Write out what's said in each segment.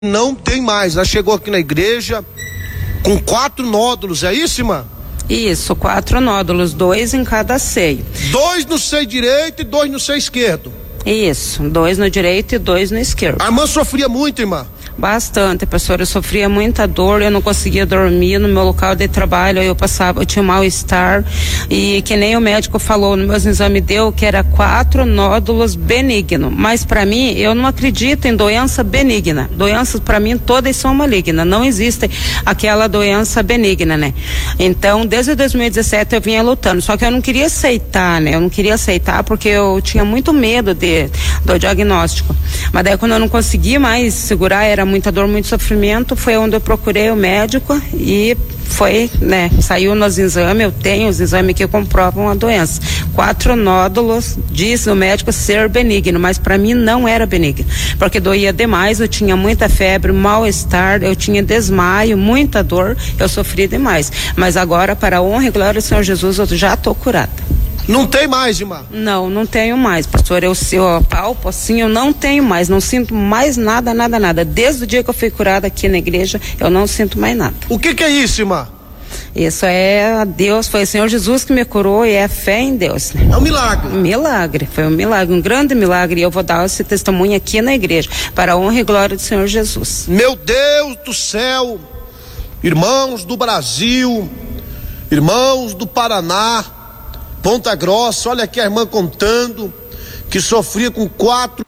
Não tem mais. Ela chegou aqui na igreja com 4 nódulos, é isso, irmã? Isso, 4 nódulos, 2 em cada seio. 2 no seio direito e 2 no seio esquerdo. Isso, 2 no direito e 2 no esquerdo. A irmã sofria muito, irmã? Bastante, pastor. Eu sofria muita dor, eu não conseguia dormir no meu local de trabalho, eu tinha mal-estar, e que nem o médico falou no meus exames, deu que era 4 nódulos benignos, mas para mim, eu não acredito em doença benigna. Doenças para mim todas são malignas, não existe aquela doença benigna, né? Então, desde 2017 eu vinha lutando, só que eu não queria aceitar, né? Eu não queria aceitar porque eu tinha muito medo do diagnóstico. Mas daí quando eu não consegui mais segurar, era muita dor, muito sofrimento, foi onde eu procurei o médico e foi, né, saiu nos exames, eu tenho os exames que comprovam a doença. 4 nódulos, diz o médico ser benigno, mas para mim não era benigno, porque doía demais, eu tinha muita febre, mal-estar, eu tinha desmaio, muita dor, eu sofri demais. Mas agora, para a honra e glória do Senhor Jesus, eu já estou curada. Não tem mais, irmã? Não tenho mais, pastor. Eu palpo assim, eu não tenho mais, não sinto mais nada. Desde o dia que eu fui curada aqui na igreja, eu não sinto mais nada. O que é isso, irmã? Isso é Deus, foi o Senhor Jesus que me curou e é fé em Deus, né? É um milagre. Um milagre, foi um milagre, um grande milagre, e eu vou dar esse testemunho aqui na igreja, para a honra e glória do Senhor Jesus. Meu Deus do céu, irmãos do Brasil, irmãos do Paraná, Ponta Grossa, olha aqui a irmã contando que sofria com 4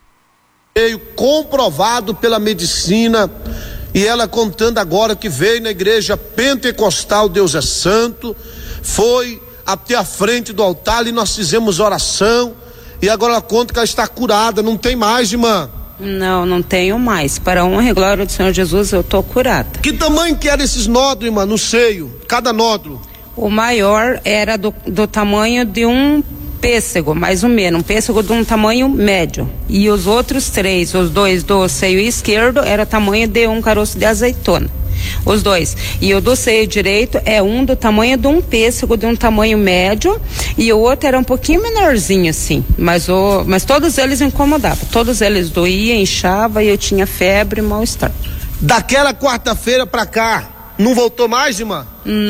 comprovado pela medicina, e ela contando agora que veio na igreja pentecostal Deus é Santo, foi até a frente do altar e nós fizemos oração, e agora ela conta que ela está curada. Não tem mais, irmã? Não tenho mais. Para a honra e glória do Senhor Jesus, eu estou curada. Que tamanho que eram esses nódulos, irmã, no seio? Cada nódulo? O maior era do tamanho de um pêssego, mais ou menos, um pêssego de um tamanho médio. E os outros 3, os 2 do seio esquerdo, era tamanho de um caroço de azeitona. Os 2. E o do seio direito é um do tamanho de um pêssego, de um tamanho médio, e o outro era um pouquinho menorzinho assim, mas todos eles incomodavam, todos eles doía, inchava, e eu tinha febre e mal-estar. Daquela quarta-feira pra cá, não voltou mais, irmã?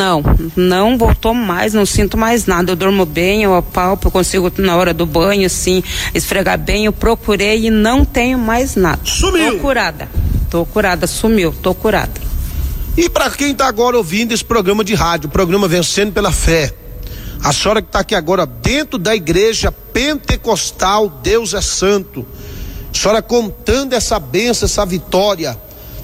Não voltou mais, não sinto mais nada. Eu durmo bem, eu apalpo, eu consigo na hora do banho, assim, esfregar bem. Eu procurei e não tenho mais nada. Sumiu? Tô curada, sumiu, tô curada. E para quem tá agora ouvindo esse programa de rádio, o programa Vencendo pela Fé, a senhora que tá aqui agora dentro da igreja pentecostal Deus é Santo, a senhora contando essa bênção, essa vitória,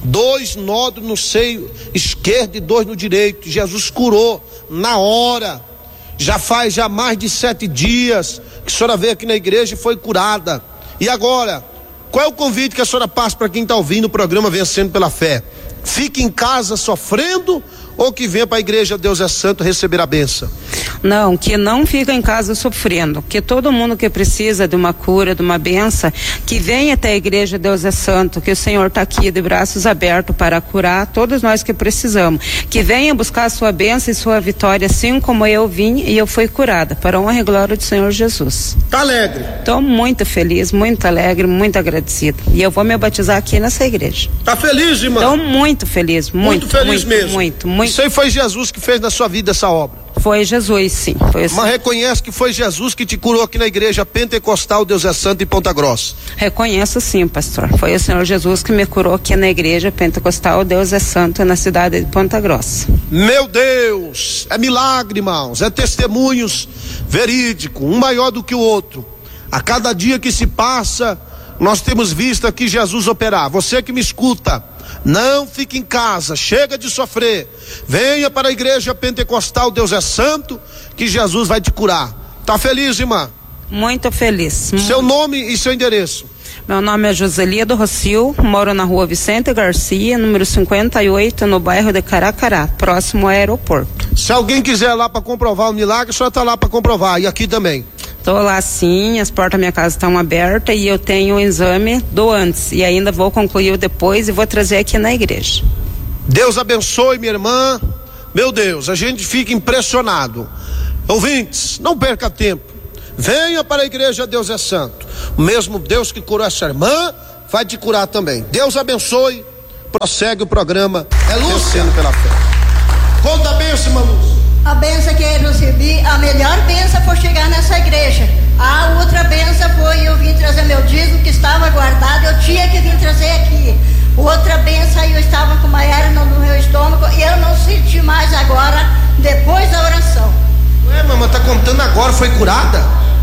2 nódulos no seio esquerdo e 2 no direito, Jesus curou na hora, já faz mais de 7 dias que a senhora veio aqui na igreja e foi curada. E agora, qual é o convite que a senhora passa para quem está ouvindo o programa Vencendo pela Fé? Fique em casa sofrendo, ou que venha para a igreja Deus é Santo receber a bênção? Não, que não fica em casa sofrendo, que todo mundo que precisa de uma cura, de uma benção, que venha até a igreja Deus é Santo, que o Senhor está aqui de braços abertos para curar todos nós que precisamos, que venha buscar a sua bênção e sua vitória, assim como eu vim e eu fui curada, para a honra e glória do Senhor Jesus. Tá alegre? Estou muito feliz, muito alegre, muito agradecida, e eu vou me batizar aqui nessa igreja. Tá feliz, irmã? Estou muito feliz, muito feliz mesmo. Muito. Isso aí foi Jesus que fez na sua vida essa obra? Foi Jesus, sim. Mas reconhece que foi Jesus que te curou aqui na igreja pentecostal Deus é Santo em Ponta Grossa? Reconheço sim, pastor. Foi o Senhor Jesus que me curou aqui na igreja pentecostal Deus é Santo na cidade de Ponta Grossa. Meu Deus, é milagre, irmãos, é testemunhos verídicos, um maior do que o outro. A cada dia que se passa, nós temos visto aqui Jesus operar. Você que me escuta, não fique em casa, chega de sofrer, venha para a igreja pentecostal Deus é Santo, que Jesus vai te curar. Tá feliz, irmã? Muito feliz. Seu nome e seu endereço? Meu nome é Joselia do Rocio, moro na rua Vicente Garcia, número 58, no bairro de Caracará, próximo ao aeroporto. Se alguém quiser lá para comprovar o milagre, a senhora tá lá para comprovar, e aqui também? Tô lá sim, as portas da minha casa estão abertas e eu tenho o exame do antes e ainda vou concluir o depois e vou trazer aqui na igreja. Deus abençoe, minha irmã. Meu Deus, a gente fica impressionado. Ouvintes, não perca tempo. Venha para a igreja Deus é Santo. O mesmo Deus que curou essa irmã vai te curar também. Deus abençoe. prossegue o programa Vencendo pela Fé. Conta a bênção, irmã Lúcia. A benção que eu recebi, a melhor benção foi chegar nessa igreja. A outra benção foi eu vim trazer meu dízimo que estava guardado, eu tinha que vir trazer aqui. Outra benção, eu estava com uma hérnia no meu estômago e eu não senti mais agora, depois da oração. Ué, mamãe, tá contando agora, foi curada?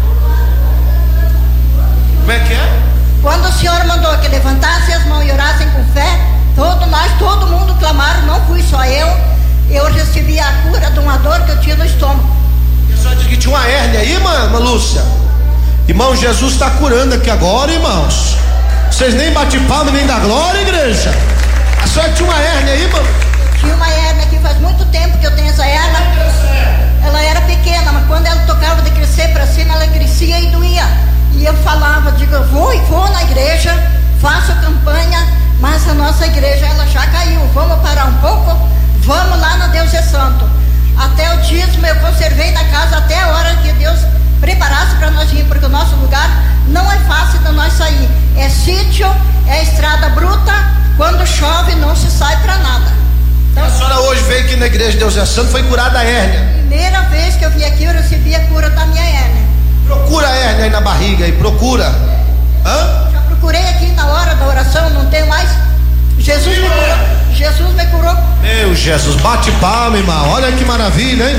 Como é que é? Quando o Senhor mandou que levantassem as mãos e orassem com fé, todo mundo clamaram, não fui só eu recebi a cura de uma dor que eu tinha no estômago. A senhora disse que tinha uma hérnia aí, irmã Lúcia? Irmão, Jesus está curando aqui agora, irmãos. Vocês nem batem palma nem dá glória, igreja. A senhora tinha uma hérnia aí, irmão? Tinha uma hérnia aqui, faz muito tempo que eu tenho essa hérnia. Ela era pequena, mas quando ela tocava de crescer para cima, ela crescia e doía. E eu falava, digo, eu vou na igreja, faço campanha, mas a nossa igreja ela já caiu. Vamos parar um pouco, vamos lá no Deus é Santo. Até o dízimo eu conservei na casa até a hora que Deus preparasse para nós ir, porque o nosso lugar não é fácil de nós sair. É sítio, é estrada bruta, quando chove não se sai para nada. Então, a senhora hoje veio aqui na igreja Deus é Santo, foi curada a hérnia. Primeira vez que eu vim aqui eu recebi a cura da minha hérnia. Procura a hérnia aí na barriga aí, procura. Hã? Já procurei aqui na hora da oração, não tem mais. Jesus me curou. Jesus me curou. Meu Jesus, bate palma, irmão. Olha que maravilha, hein?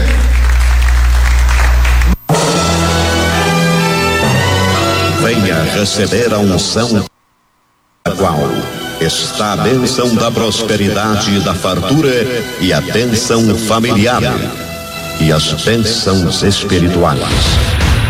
Venha receber a unção, a qual está a bênção da prosperidade e da fartura e a bênção familiar e as bênçãos espirituais.